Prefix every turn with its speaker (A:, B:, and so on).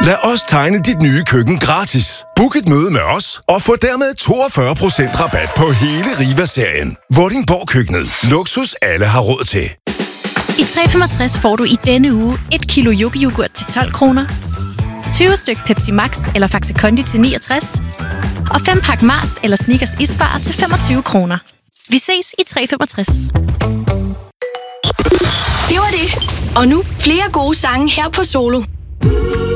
A: Lad os tegne dit nye køkken gratis. Book et møde med os og få dermed 42% rabat på hele Riva-serien. Vordingborg Køkkenet. Luksus alle har råd til.
B: I 365 får du i denne uge 1 kilo yoghurt til 12 kroner, 20 styk Pepsi Max eller Faxe Kondi til 69, og 5 pakke Mars eller Snickers isbar til 25 kroner. Vi ses i 365.
C: Det var det. Og nu flere gode sange her på Solo.